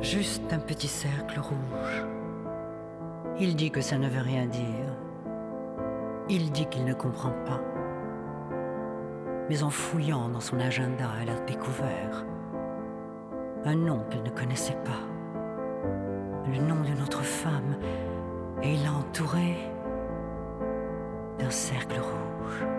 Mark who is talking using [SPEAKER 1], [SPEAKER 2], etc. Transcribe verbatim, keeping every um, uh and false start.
[SPEAKER 1] Juste un petit cercle rouge. Il dit que ça ne veut rien dire. Il dit qu'il ne comprend pas. Mais en fouillant dans son agenda, elle a découvert un nom qu'elle ne connaissait pas. Le nom d'une autre femme. Et il l'a entouré d'un cercle rouge.